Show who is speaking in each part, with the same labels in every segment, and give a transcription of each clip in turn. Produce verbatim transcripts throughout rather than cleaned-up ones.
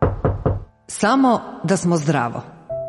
Speaker 1: Samo da smo zdravo.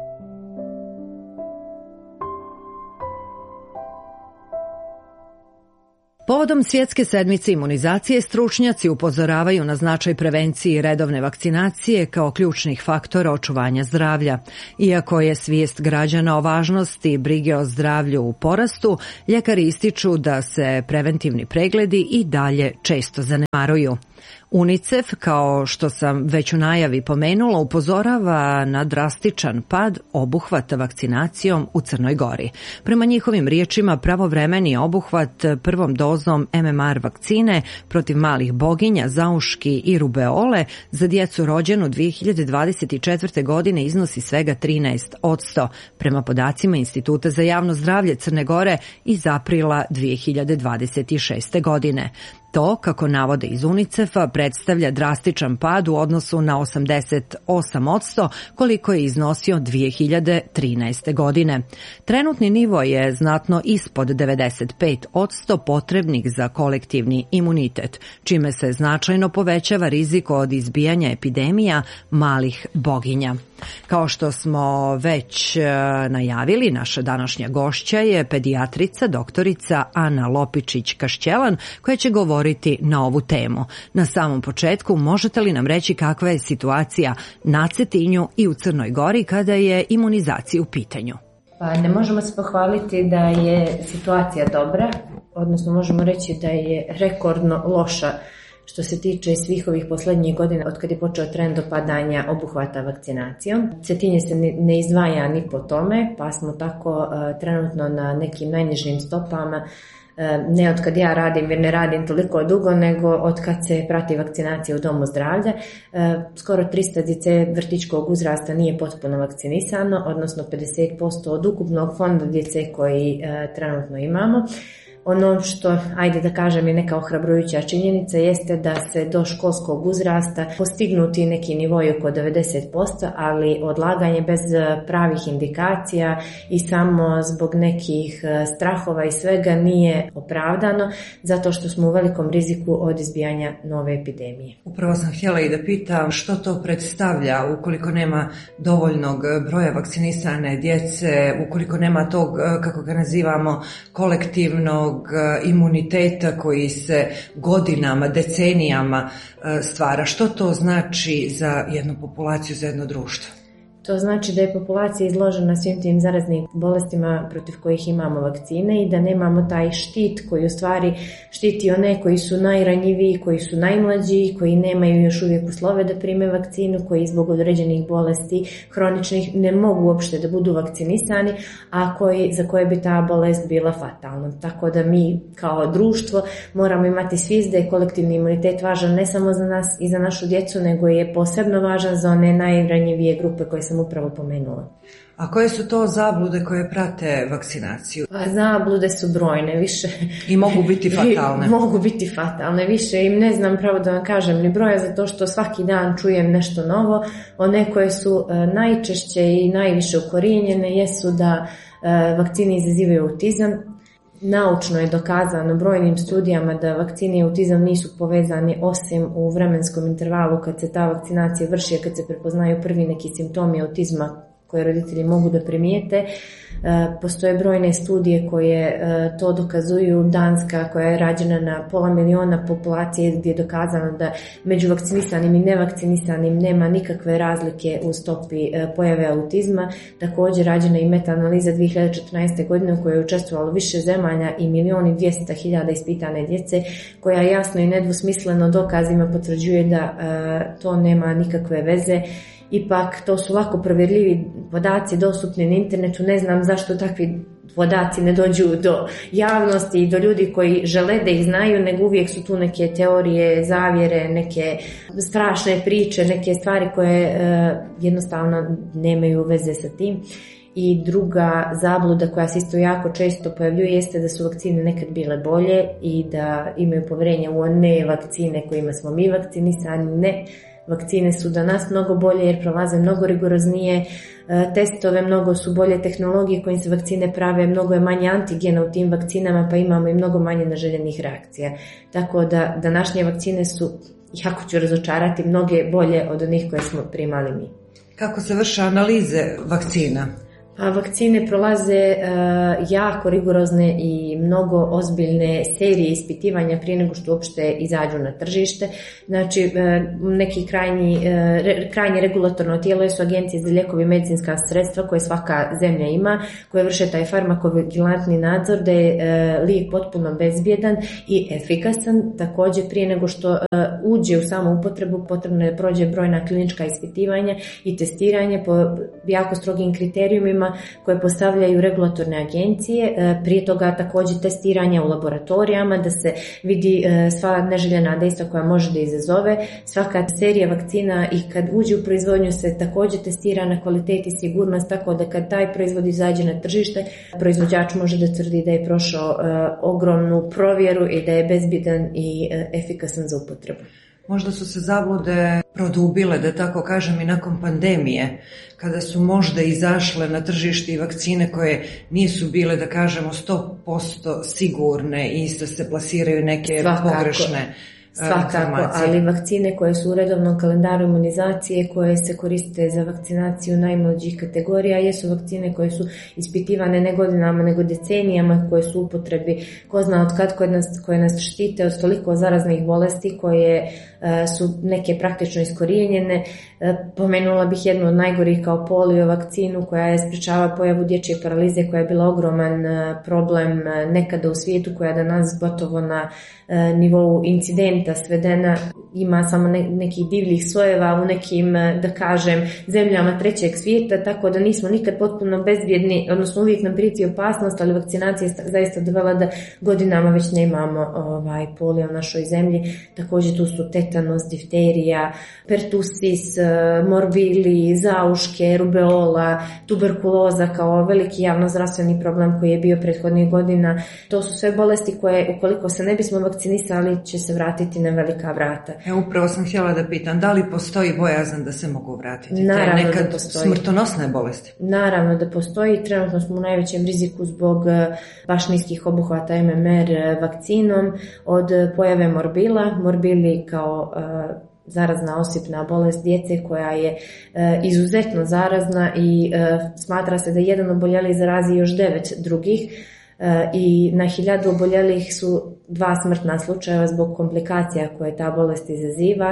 Speaker 1: Povodom Svjetske sedmice imunizacije, stručnjaci upozoravaju na značaj prevencije i redovne vakcinacije kao ključnih faktora očuvanja zdravlja. Iako je svijest građana o važnosti brige o zdravlju u porastu, ljekari ističu da se preventivni pregledi i dalje često zanemaruju. UNICEF, kao što sam već u najavi pomenula, upozorava na drastičan pad obuhvata vakcinacijom u Crnoj Gori. Prema njihovim riječima, pravovremeni obuhvat prvom dozom M M R vakcine protiv malih boginja, zauški i rubeole za djecu rođenu dvije hiljade dvadeset četvrte. godine iznosi svega trinaest posto, prema podacima Instituta za javno zdravlje Crne Gore iz aprila dvije hiljade dvadeset šeste. godine. To, kako navode iz UNICEF-a, predstavlja drastičan pad u odnosu na osamdeset osam posto koliko je iznosio dvije hiljade trinaeste. godine. Trenutni nivo je znatno ispod devedeset pet posto potrebnih za kolektivni imunitet, čime se značajno povećava rizik od izbijanja epidemija malih boginja. Kao što smo već najavili, naša današnja gošća je pedijatrica doktorica Ana Lopičić-Kašćelan, koja će govoriti na ovu temu. Na samom početku, možete li nam reći kakva je situacija na Cetinju i u Crnoj Gori kada je imunizacija u pitanju?
Speaker 2: Pa ne možemo se pohvaliti da je situacija dobra, odnosno možemo reći da je rekordno loša što se tiče svih ovih posljednjih godina od kad je počeo trend opadanja obuhvata vakcinacijom. Cetinje se ne izdvaja ni po tome, pa smo tako uh, trenutno na nekim najnižim stopama, uh, ne od kad ja radim, jer ne radim toliko dugo, nego od kad se prati vakcinacija u domu zdravlja. Uh, skoro tristo djece vrtićkog uzrasta nije potpuno vakcinisano, odnosno pedeset posto od ukupnog fonda djece koji uh, trenutno imamo. Ono što, ajde da kažem, je neka ohrabrujuća činjenica jeste da se do školskog uzrasta postignuti neki nivoj oko devedeset posto, ali odlaganje bez pravih indikacija i samo zbog nekih strahova i svega nije opravdano, zato što smo u velikom riziku od izbijanja nove epidemije.
Speaker 1: Upravo sam htjela i da pitam što to predstavlja ukoliko nema dovoljnog broja vakcinisane djece, ukoliko nema tog, kako ga nazivamo, kolektivnog imuniteta koji se godinama, decenijama stvara. Što to znači za jednu populaciju, za jedno društvo?
Speaker 2: To znači da je populacija izložena svim tim zaraznim bolestima protiv kojih imamo vakcine i da nemamo taj štit koji u stvari štiti one koji su najranjiviji, koji su najmlađi, koji nemaju još uvijek uslove da prime vakcinu, koji zbog određenih bolesti hroničnih ne mogu uopšte da budu vakcinisani, a koji, za koje bi ta bolest bila fatalna. Tako da mi kao društvo moramo imati svijest da je kolektivni imunitet važan ne samo za nas i za našu djecu, nego je posebno važan za one najranjivije grupe koje sam upravo pomenula.
Speaker 1: A koje su to zablude koje prate vakcinaciju?
Speaker 2: Pa zablude su brojne, više.
Speaker 1: I mogu biti fatalne.
Speaker 2: mogu biti fatalne, više im ne znam pravo da vam kažem ni broja, zato što svaki dan čujem nešto novo. One koje su e, najčešće i najviše ukorijenjene jesu da e, vakcine izazivaju autizam. Naučno je dokazano brojnim studijama da vakcine i autizam nisu povezani osim u vremenskom intervalu kad se ta vakcinacija vrši, kad se prepoznaju prvi neki simptomi autizma koje roditelji mogu da primijete. Postoje brojne studije koje to dokazuju. Danska, koja je rađena na pola miliona populacije, gdje je dokazano da među vakcinisanim i nevakcinisanim nema nikakve razlike u stopi pojave autizma. Također rađena i meta-analiza dvije hiljade četrnaeste. godine u kojoj je učestvovalo više zemalja i milion i dvjesto hiljada ispitane djece, koja jasno i nedvosmisleno dokazima potvrđuje da to nema nikakve veze. Ipak to su lako provjerljivi podaci dostupni na internetu, ne znam zašto takvi podaci ne dođu do javnosti i do ljudi koji žele da ih znaju, nego uvijek su tu neke teorije, zavjere, neke strašne priče, neke stvari koje e, jednostavno nemaju veze sa tim. I druga zabluda koja se isto jako često pojavljuje jeste da su vakcine nekad bile bolje i da imaju povjerenje u one vakcine kojima smo mi vakcinisani. Ne, vakcine su danas mnogo bolje jer prolaze mnogo rigoroznije testove, mnogo su bolje tehnologije kojim se vakcine prave, mnogo je manje antigena u tim vakcinama, pa imamo i mnogo manje neželjenih reakcija. Tako da današnje vakcine su jako ću razočarati, mnoge bolje od onih koje smo primali mi.
Speaker 1: Kako se vrše analize vakcina?
Speaker 2: A vakcine prolaze uh, jako rigorozne i mnogo ozbiljne serije ispitivanja prije nego što uopšte izađu na tržište. Znači, uh, neki krajnji, uh, re, krajnje regulatorno tijelo su agencije za lijekovi i medicinska sredstva koje svaka zemlja ima, koje vrše taj farmakovigilantni nadzor da je uh, lijek potpuno bezbjedan i efikasan. Također, prije nego što uh, uđe u samu upotrebu, potrebno je prođe brojna klinička ispitivanja i testiranje po jako strogim kriterijumima koje postavljaju regulatorne agencije. Prije toga također testiranja u laboratorijama da se vidi sva neželjena dejstva koja može da izazove. Svaka serija vakcina i kad uđe u proizvodnju se također testira na kvalitet i sigurnost, tako da kad taj proizvod izađe na tržište, proizvođač može da tvrdi da je prošao ogromnu provjeru i da je bezbjedan i efikasan za upotrebu.
Speaker 1: Možda su se zablude produbile, da tako kažem, i nakon pandemije, kada su možda izašle na tržište i vakcine koje nisu bile, da kažemo, sto posto sigurne i isto se plasiraju neke
Speaker 2: Svakako.
Speaker 1: pogrešne
Speaker 2: Svakako, ali vakcine koje su u redovnom kalendaru imunizacije, koje se koriste za vakcinaciju najmlađih kategorija, jesu vakcine koje su ispitivane ne godinama nego decenijama, koje su u upotrebi ko zna od kad, koje nas, koje nas štite od toliko zaraznih bolesti koje uh, su neke praktično iskorijenjene. Uh, pomenula bih jednu od najgorih kao polio vakcinu koja je sprečava pojavu dječje paralize, koja je bila ogroman uh, problem uh, nekada u svijetu, koja je danas gotovo na uh, nivou incidenta svedena, ima samo ne, nekih divljih sojeva u nekim, da kažem, zemljama trećeg svijeta, tako da nismo nikad potpuno bezbjedni, odnosno uvijek nam prijeti opasnost, ali vakcinacija je zaista dovela da godinama već ne imamo ovaj, polio u našoj zemlji. Također tu su tetanos, difterija, pertusis, morbili, zauške, rubeola, tuberkuloza kao veliki javnozdravstveni problem koji je bio prethodnih godina. To su sve bolesti koje, ukoliko se ne bismo vakcinisali, će se vratiti na velika vrata.
Speaker 1: E, upravo sam htjela da pitam, da li postoji bojazan da se mogu vratiti?
Speaker 2: Naravno
Speaker 1: te nekad
Speaker 2: da postoji.
Speaker 1: Smrtonosne bolesti?
Speaker 2: Naravno da postoji. Trenutno smo u najvećem riziku zbog baš niskih obuhvata M M R vakcinom od pojave morbila. Morbili kao uh, zarazna osipna bolest djece koja je e, izuzetno zarazna i e, smatra se da jedan oboljeli zarazi još devet drugih e, i na hiljadu oboljelih su dva smrtna slučajeva zbog komplikacija koje ta bolest izaziva, e,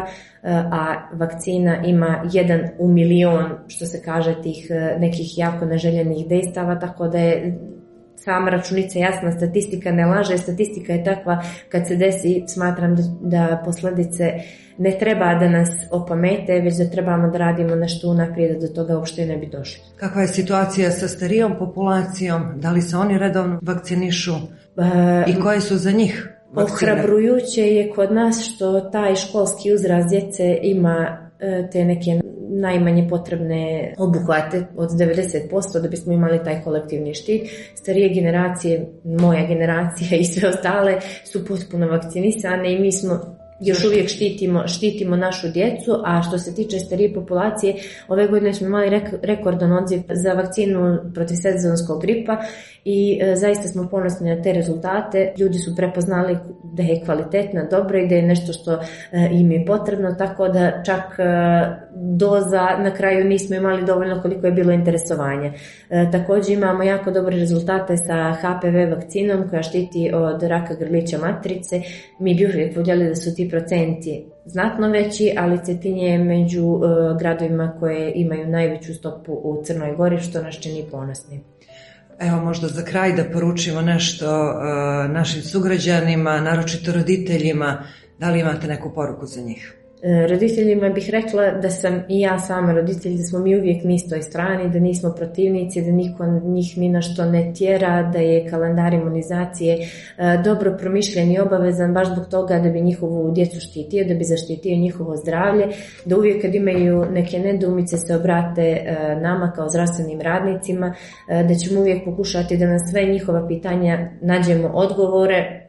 Speaker 2: a vakcina ima jedan u milion, što se kaže, tih e, nekih jako neželjenih dejstava, tako da je sama računica jasna, statistika ne laže, statistika je takva kad se desi, smatram da, da posljedice ne treba da nas opamete, već da trebamo da radimo nešto unaprijed da do toga uopšte ne bi došlo.
Speaker 1: Kakva je situacija sa starijom populacijom? Da li se oni redovno vakcinišu
Speaker 2: e,
Speaker 1: i koje su za njih vakcine?
Speaker 2: Ohrabrujuće je kod nas što taj školski uzrast djece ima e, te neke najmanje potrebne obuhvate od devedeset posto da bismo imali taj kolektivni štit. Starije generacije, moja generacija i sve ostale su potpuno vakcinisane i mi smo još uvijek štitimo, štitimo našu djecu, a što se tiče starije populacije, ove godine smo imali rekordan odziv za vakcinu protiv sezonskog gripa i e, zaista smo ponosni na te rezultate. Ljudi su prepoznali da je kvalitetna, dobra i da je nešto što e, im je potrebno, tako da čak e, doza na kraju nismo imali dovoljno koliko je bilo interesovanja. E, također imamo jako dobre rezultate sa H P V vakcinom koja štiti od raka grlića materice. Mi bi uvijek voljeli da su ti procenti znatno veći, ali Cetinje je među uh, gradovima koje imaju najveću stopu u Crnoj Gori, što nas čini ponosni.
Speaker 1: Evo možda za kraj da poručimo nešto uh, našim sugrađanima, naročito roditeljima, da li imate neku poruku za njih?
Speaker 2: Roditeljima bih rekla da sam i ja sama roditelj, da smo mi uvijek na istoj strani, da nismo protivnici, da niko njih ni na što ne tjera, da je kalendar imunizacije dobro promišljen i obavezan baš zbog toga da bi njihovu djecu štitio, da bi zaštitio njihovo zdravlje, da uvijek kad imaju neke nedoumice se obrate nama kao zdravstvenim radnicima, da ćemo uvijek pokušati da na sve njihova pitanja nađemo odgovore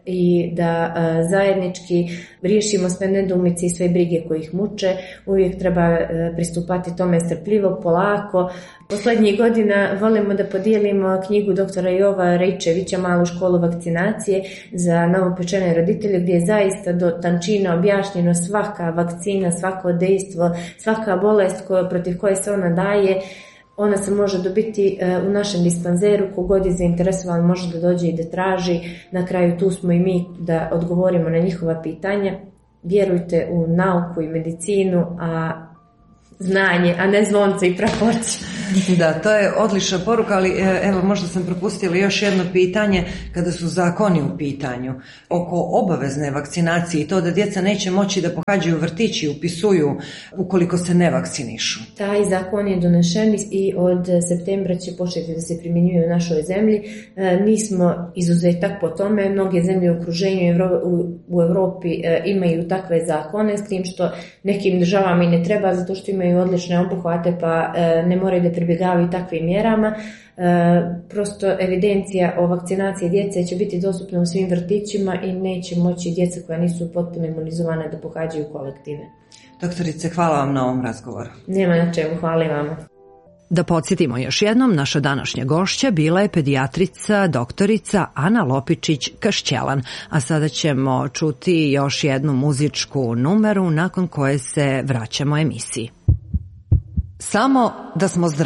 Speaker 2: i da zajednički riješimo sve nedoumice i sve brige koje ih muče. Uvijek treba pristupati tome strpljivo, polako. Poslednjih godina volimo da podijelimo knjigu doktora Jova Rejčevića Malu školu vakcinacije za novopečene roditelje, gdje je zaista do tančina objašnjeno svaka vakcina, svako dejstvo, svaka bolest koja, protiv koje se ona daje. Ona se može dobiti u našem dispanzeru, kogod je zainteresovan može da dođe i da traži. Na kraju tu smo i mi da odgovorimo na njihova pitanja. Vjerujte u nauku i medicinu, a znanje, a ne zvonce i prahoće.
Speaker 1: Da, to je odlična poruka, ali evo možda sam propustila još jedno pitanje kada su zakoni u pitanju oko obavezne vakcinacije i to da djeca neće moći da pohađaju vrtići i upisuju ukoliko se ne vakcinišu. Taj
Speaker 2: zakon je donešen i od septembra će početi da se primjenjuje u našoj zemlji. Nismo izuzetak po tome, mnoge zemlje u okruženju u Evropi imaju takve zakone, s tim što nekim državama i ne treba zato što imaju odlične obuhvate pa ne moraju da pribjegavaju takvim mjerama. E, prosto evidencija o vakcinaciji djece će biti dostupna u svim vrtićima i neće moći djeca koja nisu potpuno imunizovane da pohađaju kolektive.
Speaker 1: Doktorice, hvala vam na ovom razgovoru.
Speaker 2: Nema na čemu, hvala vama.
Speaker 1: Da podsjetimo još jednom, naša današnja gošća bila je pedijatrica doktorica Ana Lopičić-Kašćelan, a sada ćemo čuti još jednu muzičku numeru nakon koje se vraćamo emisiji. Samo da smo zdravi.